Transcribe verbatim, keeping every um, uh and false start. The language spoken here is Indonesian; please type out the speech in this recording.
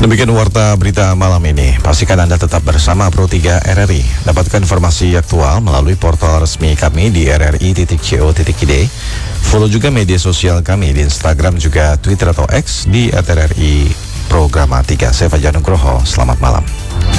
Demikian warta berita malam ini. Pastikan Anda tetap bersama Pro tiga R R I. Dapatkan informasi aktual melalui portal resmi kami di r r i titik co titik i d. Follow juga media sosial kami di Instagram juga Twitter atau X di at r r i Programa tiga. Saya Fajar Nugroho. Selamat malam.